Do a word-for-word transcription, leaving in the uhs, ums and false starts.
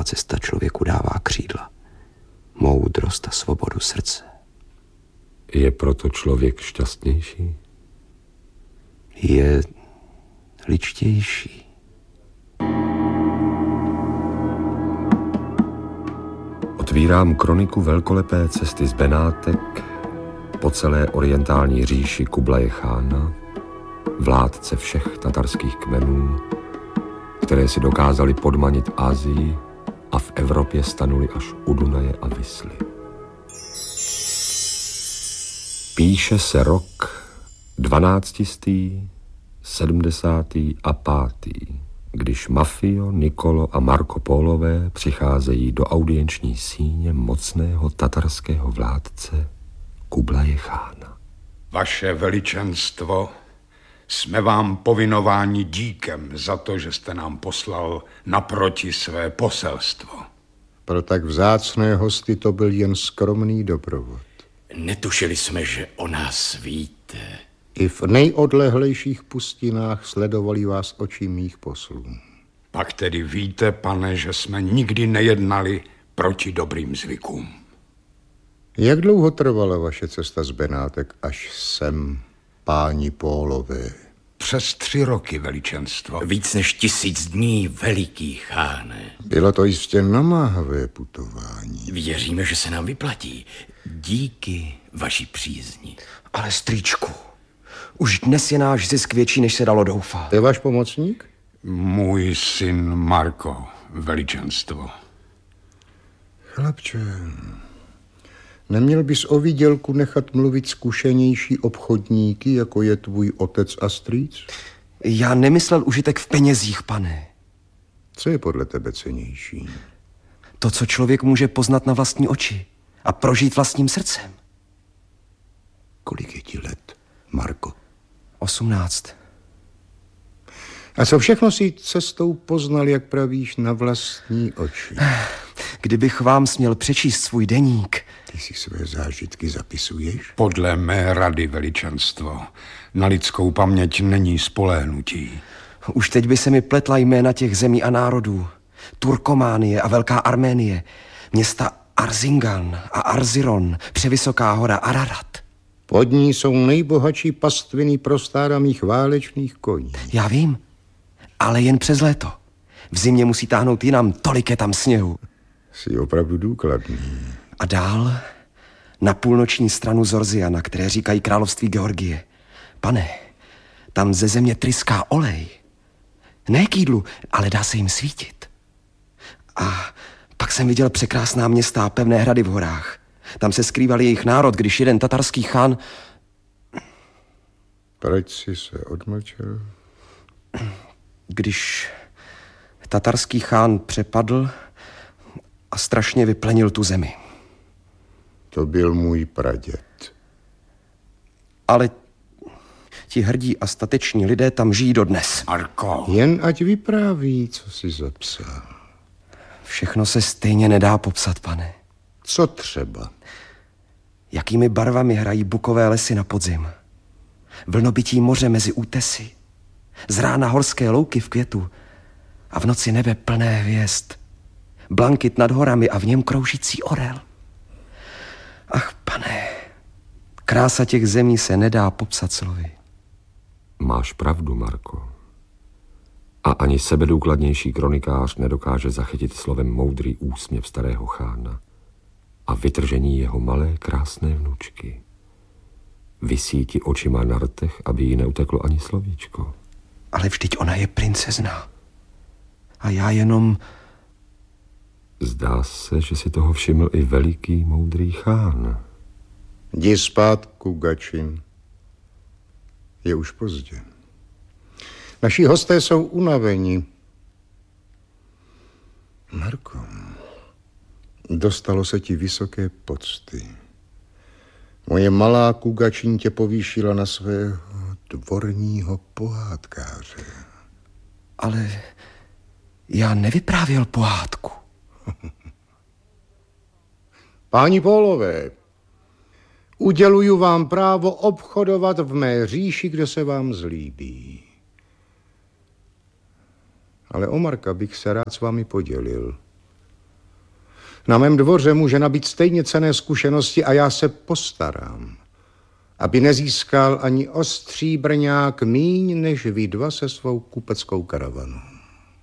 Taková cesta člověku dává křídla, moudrost a svobodu srdce. Je proto člověk šťastnější? Je ličtější. Otvírám kroniku velkolepé cesty z Benátek po celé orientální říši Kublaje Chána, vládce všech tatarských kmenů, které si dokázali podmanit Asii a v Evropě stanuli až u Dunaje a Visly. Píše se rok dvanáctistý, sedmdesátý a pátý, když Mafio, Nikolo a Marco Pólové přicházejí do audienční síně mocného tatarského vládce Kublaje Chána. Vaše veličenstvo, jsme vám povinováni díkem za to, že jste nám poslal naproti své poselstvo. Pro tak vzácné hosty to byl jen skromný doprovod. Netušili jsme, že o nás víte. I v nejodlehlejších pustinách sledovali vás oči mých poslů. Pak tedy víte, pane, že jsme nikdy nejednali proti dobrým zvykům. Jak dlouho trvala vaše cesta z Benátek až sem, páni Pólové? Přes tři roky, veličenstvo. Víc než tisíc dní, veliký cháne. Bylo to jistě namáhavé putování. Věříme, že se nám vyplatí. Díky vaší přízni. Ale strýčku, už dnes je náš zisk větší, než se dalo doufat. To je váš pomocník? Můj syn Marko, veličenstvo. Chlapče, neměl bys o výdělku nechat mluvit zkušenější obchodníky, jako je tvůj otec a strýc? Já nemyslel užitek v penězích, pane. Co je podle tebe cennější? To, co člověk může poznat na vlastní oči a prožít vlastním srdcem. Kolik je ti let, Marko? Osmnáct. A co všechno si cestou poznal, jak pravíš, na vlastní oči? Kdybych vám směl přečíst svůj deník. Ty si své zážitky zapisuješ? Podle mé rady, veličenstvo, na lidskou paměť není spoléhnutí. Už teď by se mi pletla jména těch zemí a národů. Turkománie a Velká Arménie, města Arzingan a Arziron, Převysoká hora Ararat. Pod ní jsou nejbohatší pastviny prostáramých válečných koní. Já vím, ale jen přes léto. V zimě musí táhnout jinam, tolik je tam sněhu. Jsi opravdu důkladný. A dál na půlnoční stranu Zorziana, které říkají království Georgie. Pane, tam ze země tryská olej. Ne k jídlu, ale dá se jim svítit. A pak jsem viděl překrásná města a pevné hrady v horách. Tam se skrýval jejich národ, když jeden tatarský chán... Proč jsi se odmlčel? Když tatarský chán přepadl a strašně vyplenil tu zemi. To byl můj praděd. Ale ti hrdí a stateční lidé tam žijí dodnes. Marko. Jen ať vypráví, co jsi zapsal. Všechno se stejně nedá popsat, pane. Co třeba? Jakými barvami hrají bukové lesy na podzim. Vlnobytí moře mezi útesy. Z rána horské louky v květu a v noci nebe plné hvězd. Blankit nad horami a v něm kroužící orel. Ach, pane, krása těch zemí se nedá popsat slovy. Máš pravdu, Marko. A ani sebedůkladnější kronikář nedokáže zachytit slovem moudrý úsměv starého chána a vytržení jeho malé krásné vnučky. Visí ti očima na rtech, aby jí neuteklo ani slovíčko. Ale vždyť ona je princezna. A já jenom... Zdá se, že si toho všiml i veliký moudrý chán. Jdi spát, Kugačin. Je už pozdě. Naši hosté jsou unaveni. Marko, dostalo se ti vysoké pocty. Moje malá Kugačin tě povýšila na svého dvorního pohádkáře. Ale já nevyprávěl pohádku. Páni Pólové, uděluju vám právo obchodovat v mé říši, kde se vám zlíbí. Ale o Marka bych se rád s vámi podělil. Na mém dvoře může nabít stejně cenné zkušenosti a já se postarám, aby nezískal ani ostří brňák míň než vy dva se svou kupeckou karavanou.